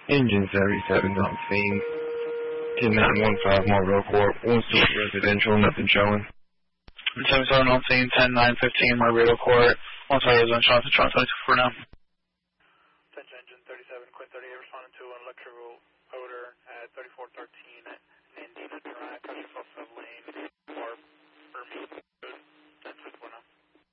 Engine 37 on scene. 10915 Marvell Court. 1 Stewart Residential, nothing showing. 77 on scene, 10915 Marvell Court. 1 Stewart Residential, nothing showing, 22 for now. Attention Engine 37, Quint 38, responding to an electrical odor at 3430.